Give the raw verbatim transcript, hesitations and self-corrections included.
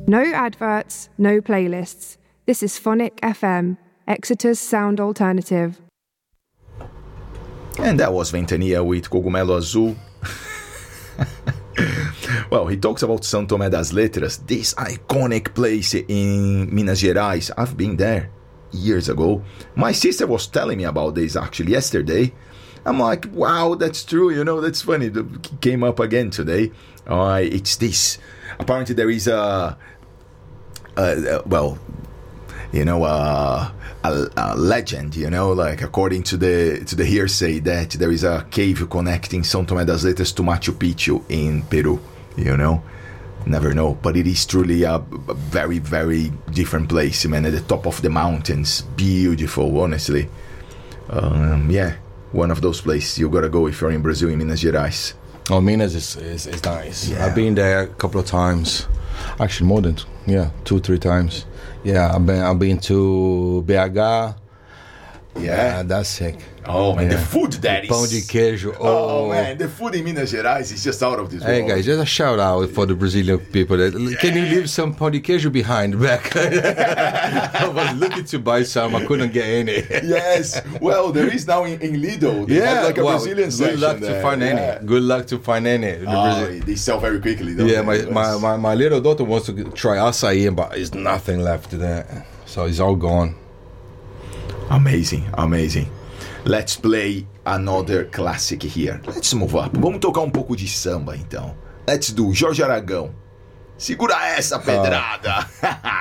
No adverts, no playlists. This is Phonic F M, Exeter's sound alternative. And that was Ventania with Cogumelo Azul. Well, he talks about São Tomé das Letras, this iconic place in Minas Gerais. I've been there years ago. My sister was telling me about this actually yesterday. I'm like, wow, that's true, you know, that's funny. It came up again today. Uh, it's this. Apparently there is a, a, a well, you know, uh, a, a legend, you know, like according to the to the hearsay that there is a cave connecting São Tomé das Letras to Machu Picchu in Peru, you know. Never know, but it is truly a, a very, very different place, man, at the top of the mountains. Beautiful, honestly. Um, yeah, one of those places you gotta go if you're in Brazil, in Minas Gerais. Oh, Minas is, is, is nice. Yeah. I've been there a couple of times. Actually, more than, yeah, two, three times. Yeah, I've been, I've been to B H. Yeah. Yeah, that's sick. Oh, man, yeah. the food that is... Pão de queijo. Oh, Oh, man, the food in Minas Gerais is just out of this Hey world. guys, just a shout out for the Brazilian people. That, Yeah. Can you leave some pão de queijo behind back? I was looking to buy some, I couldn't get any. Yes, well, there is now in, in Lidl. They Yeah, have like a well, Brazilian good section luck there. to find Yeah. any. Good luck to find any. The Oh, Brazil- they sell very quickly, don't yeah, they? my, my, my, my little daughter wants to try acai, but there's nothing left there. So it's all gone. Amazing, amazing. Let's play another classic here. Let's move up. Vamos tocar um pouco de samba, então. Let's do Jorge Aragão. Segura essa pedrada.